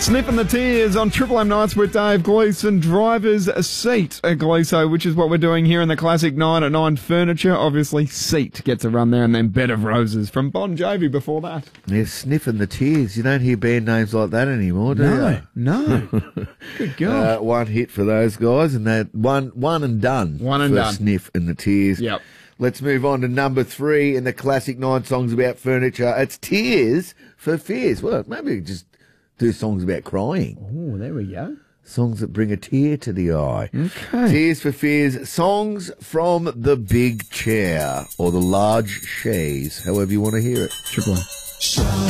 Sniffing the Tears on Triple M Nights with Dave Gleeson. Driver's seat at Gleeso, which is what we're doing here in the Classic 9 at 9 Furniture. Obviously, Seat gets a run there, and then Bed of Roses from Bon Jovi before that. Yeah, Sniffing the Tears. You don't hear band names like that anymore, do you? No. Good God. One hit for those guys, and that one and done. One and for done. Sniff and the Tears. Yep. Let's move on to number 3 in the Classic 9 songs about furniture. It's Tears for Fears. Well, maybe just do songs about crying. Oh, there we go. Songs that bring a tear to the eye. Okay. Tears for Fears, songs from the big chair or the large chaise, however you want to hear it. Triple M.